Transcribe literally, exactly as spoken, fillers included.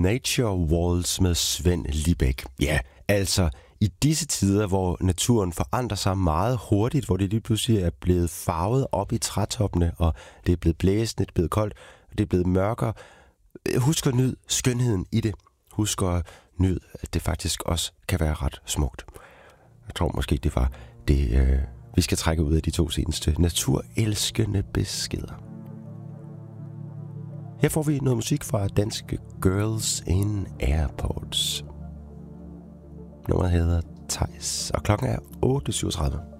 Nature Waltz med Svend Libæk. Ja, altså i disse tider, hvor naturen forandrer sig meget hurtigt, hvor det lige pludselig er blevet farvet op i trætoppene, og det er blevet blæsende, det er blevet koldt, og det er blevet mørkere. Husk at nyde skønheden i det. Husk at nyde, at det faktisk også kan være ret smukt. Jeg tror måske, det var det, øh, vi skal trække ud af de to seneste naturelskende beskeder. Her får vi noget musik fra danske Girls in Airports. Nummeret hedder Thijs, og klokken er otte syvogtredive.